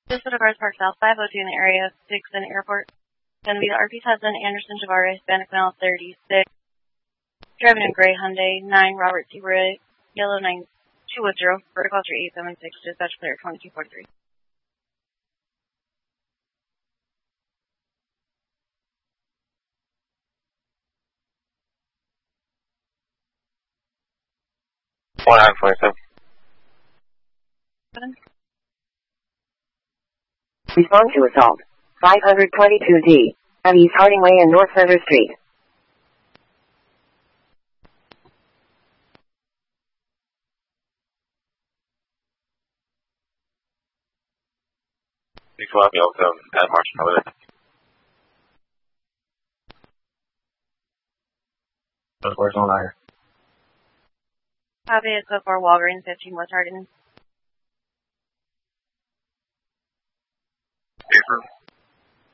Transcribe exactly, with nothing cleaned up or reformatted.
This is Cars Park South five oh two in the area, Dixon Airport. Going to be the R P Hudson, Anderson Tavares, Bannock Mile thirty-six. Driving in gray Hyundai, nine Robert T. Wood, yellow nine two one zero, vertical three eight seven six, dispatch clear twenty-two forty-three. one nine forty-seven. Respond to assault. five twenty-two D. At East Harding Way and North Center Street. six one, Yellow, at March Miller. Where's on there? Copy, it's code four Walgreens, fifteen West Harding. Paper.